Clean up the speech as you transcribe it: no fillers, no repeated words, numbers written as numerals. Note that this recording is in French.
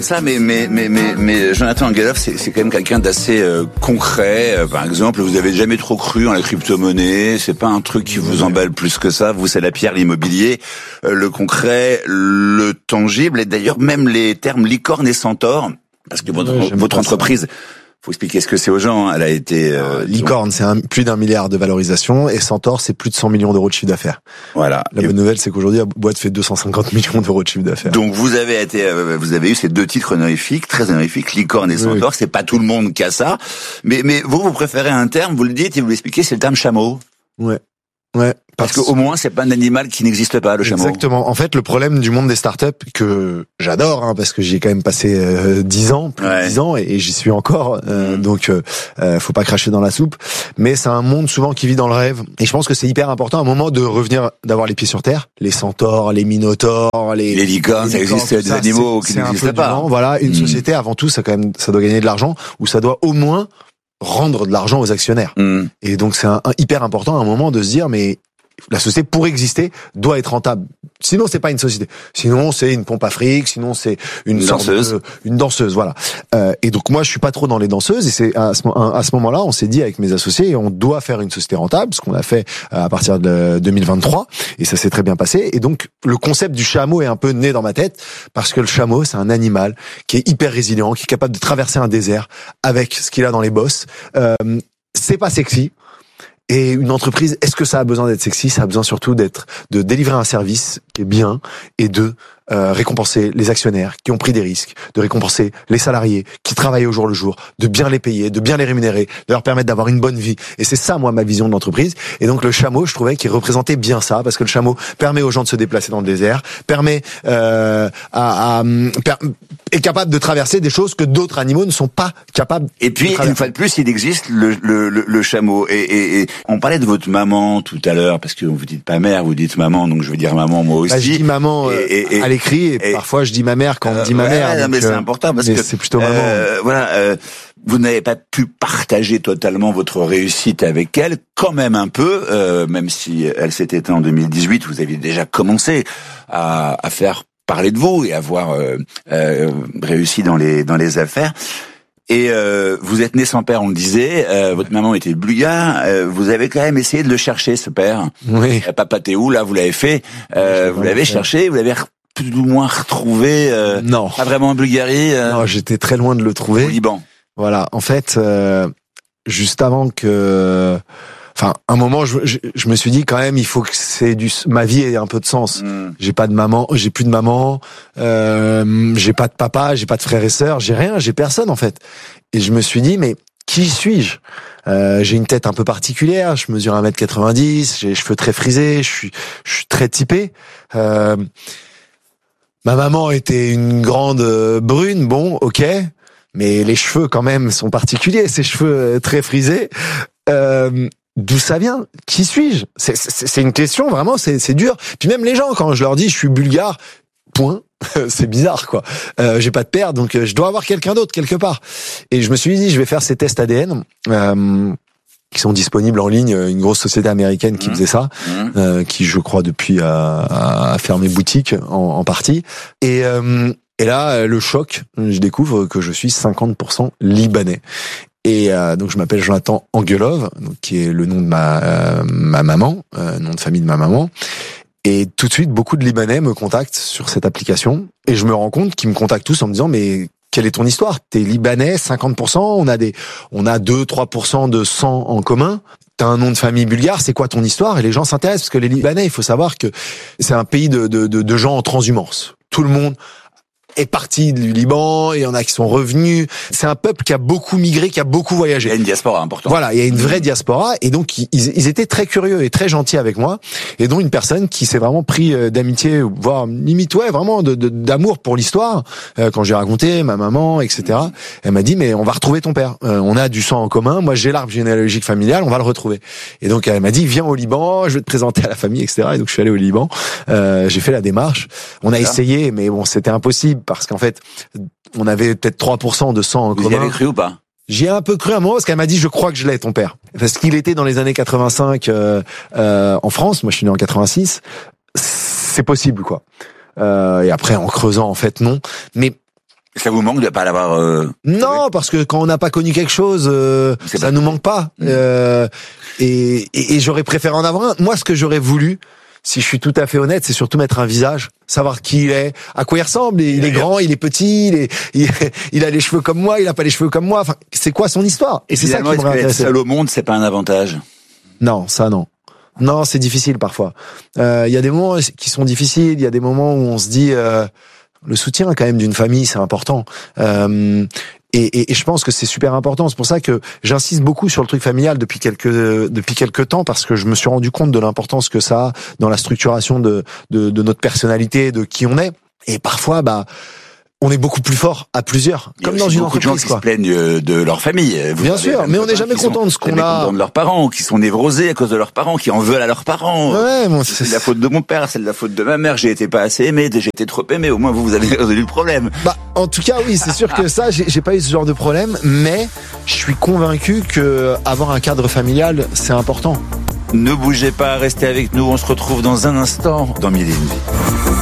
Ça, mais Jonathan Angelov, c'est quand même quelqu'un d'assez concret. Par exemple, vous avez jamais trop cru en la crypto-monnaie. C'est pas un truc qui vous emballe plus que ça. Vous, c'est la pierre, l'immobilier, le concret, le tangible, et d'ailleurs même les termes licorne et centaure, parce que votre entreprise. Faut expliquer ce que c'est aux gens. Elle a été licorne, c'est plus d'1 milliard de valorisation, et Centaure, c'est plus de 100 millions d'euros de chiffre d'affaires. Voilà. La bonne nouvelle, c'est qu'aujourd'hui, la boîte fait 250 millions d'euros de chiffre d'affaires. Donc vous avez eu ces 2 titres honorifiques, très honorifiques, licorne et Centaure. Oui. C'est pas tout le monde qui a ça, mais vous préférez un terme, vous le dites et vous l'expliquez, c'est le terme chameau. Ouais. Parce qu'au moins, c'est pas un animal qui n'existe pas, le chameau. Exactement. En fait, le problème du monde des startups, que j'adore, parce que j'y ai quand même passé 10 ans, plus de 10 ans, et j'y suis encore, donc faut pas cracher dans la soupe. Mais c'est un monde souvent qui vit dans le rêve. Et je pense que c'est hyper important à un moment de revenir, d'avoir les pieds sur terre. Les centaures, les minotaures, les licornes, ça existe des animaux qui n'existent pas. Voilà, une société, avant tout, ça doit gagner de l'argent, ou ça doit au moins rendre de l'argent aux actionnaires. Et donc c'est hyper important à un moment de se dire, mais la société, pour exister, doit être rentable. Sinon, c'est pas une société. Sinon, c'est une pompe à fric. Sinon, c'est une danseuse. Voilà. Et donc, moi, je suis pas trop dans les danseuses. Et c'est à ce moment-là, on s'est dit avec mes associés, on doit faire une société rentable, ce qu'on a fait à partir de 2023. Et ça s'est très bien passé. Et donc, le concept du chameau est un peu né dans ma tête, parce que le chameau, c'est un animal qui est hyper résilient, qui est capable de traverser un désert avec ce qu'il a dans les bosses. C'est pas sexy. Et une entreprise, est-ce que ça a besoin d'être sexy? Ça a besoin surtout de délivrer un service qui est bien, et de récompenser les actionnaires qui ont pris des risques, de récompenser les salariés qui travaillent au jour le jour, de bien les payer, de bien les rémunérer, de leur permettre d'avoir une bonne vie. Et c'est ça, moi, ma vision de l'entreprise. Et donc le chameau, je trouvais qu'il représentait bien ça, parce que le chameau permet aux gens de se déplacer dans le désert, est capable de traverser des choses que d'autres animaux ne sont pas capables. Et puis, une fois de plus, il existe le chameau. Et on parlait de votre maman tout à l'heure, parce que vous dites pas mère, vous dites maman, donc je veux dire maman moi aussi. Je dis maman à l'écrit, et parfois je dis ma mère quand on me dit ma mère. Non, mais c'est important, parce que c'est plutôt maman. Vous n'avez pas pu partager totalement votre réussite avec elle, quand même un peu, même si elle s'est éteinte en 2018, vous aviez déjà commencé à faire parler de vous et avoir réussi dans les affaires. Et vous êtes né sans père, on le disait. Votre maman était bulgare. Vous avez quand même essayé de le chercher, ce père. Oui. Papa, t'es où? Là, vous l'avez fait. Vous l'avez cherché. Vous l'avez plus ou moins retrouvé. Non. Pas vraiment en Bulgarie. Non, j'étais très loin de le trouver. Au Liban. Voilà. En fait, juste avant que... Enfin, un moment, je me suis dit quand même, il faut que ma vie ait un peu de sens. J'ai pas de maman, j'ai plus de maman, j'ai pas de papa, j'ai pas de frères et sœurs, j'ai rien, j'ai personne en fait. Et je me suis dit, mais qui suis-je? J'ai une tête un peu particulière, je mesure 1m90, j'ai les cheveux très frisés, je suis très typé. Ma maman était une grande brune, bon, ok, mais les cheveux quand même sont particuliers, ces cheveux très frisés. D'où ça vient? Qui suis-je? C'est une question, vraiment, c'est dur. Puis même les gens, quand je leur dis je suis bulgare, point, c'est bizarre, quoi. J'ai pas de père, donc je dois avoir quelqu'un d'autre quelque part. Et je me suis dit, je vais faire ces tests ADN, qui sont disponibles en ligne, une grosse société américaine qui faisait ça, qui, je crois, depuis a fermé boutique en partie. Et là, le choc, je découvre que je suis 50% libanais. Et donc je m'appelle Jonathan Angelov, donc qui est le nom de ma maman, nom de famille de ma maman. Et tout de suite, beaucoup de Libanais me contactent sur cette application, et je me rends compte qu'ils me contactent tous en me disant, mais quelle est ton histoire? T'es Libanais, 50%, on a 2-3% de sang en commun. T'as un nom de famille bulgare, c'est quoi ton histoire? Et les gens s'intéressent, parce que les Libanais, il faut savoir que c'est un pays de gens en transhumance. Tout le monde est parti du Liban, et il y en a qui sont revenus. C'est un peuple qui a beaucoup migré, qui a beaucoup voyagé. Il y a une diaspora importante. Voilà, il y a une vraie diaspora, et donc ils étaient très curieux et très gentils avec moi, et dont une personne qui s'est vraiment pris d'amitié, voire limite, ouais, vraiment d'amour pour l'histoire, quand j'ai raconté ma maman, etc. Elle m'a dit, mais on va retrouver ton père. On a du sang en commun, moi j'ai l'arbre généalogique familial, on va le retrouver. Et donc elle m'a dit, viens au Liban, je vais te présenter à la famille, etc. Et donc je suis allé au Liban, j'ai fait la démarche. On a essayé, mais bon, c'était impossible, parce qu'en fait, on avait peut-être 3% de sang en commun. Vous y avez cru ou pas? J'y ai un peu cru à un moment, parce qu'elle m'a dit, je crois que je l'ai, ton père. Parce qu'il était dans les années 85 en France, moi je suis né en 86, c'est possible, quoi. Et après, en creusant, en fait, non. Mais Ça vous manque de pas l'avoir Non, parce que quand on n'a pas connu quelque chose, ça nous manque pas. Et j'aurais préféré en avoir un. Moi, ce que j'aurais voulu, si je suis tout à fait honnête, c'est surtout mettre un visage, savoir qui il est, à quoi il ressemble. Il est grand, il est petit, il a les cheveux comme moi, il a pas les cheveux comme moi. Enfin, c'est quoi son histoire? Et c'est ça qui m'aurait intéressé. Être seul au monde, c'est pas un avantage? Non, ça non. Non, c'est difficile parfois. Il y a des moments qui sont difficiles. Il y a des moments où on se dit le soutien quand même d'une famille, c'est important. Et je pense que c'est super important. C'est pour ça que j'insiste beaucoup sur le truc familial depuis quelques temps, parce que je me suis rendu compte de l'importance que ça a dans la structuration de notre personnalité, de qui on est. Et parfois, on est beaucoup plus fort à plusieurs, comme dans une entreprise. Il y a beaucoup de gens qui se plaignent de leur famille. Bien sûr, mais on n'est jamais content de ce qu'on a. De leurs parents, qui sont névrosés à cause de leurs parents, qui en veulent à leurs parents. Ouais, bon, c'est de la faute de mon père, c'est de la faute de ma mère. J'ai été pas assez aimé, j'ai été trop aimé. Au moins vous avez résolu le problème. En tout cas, oui, c'est sûr que ça, j'ai pas eu ce genre de problème, mais je suis convaincu que avoir un cadre familial, c'est important. Ne bougez pas, restez avec nous. On se retrouve dans un instant dans Mille et une vies.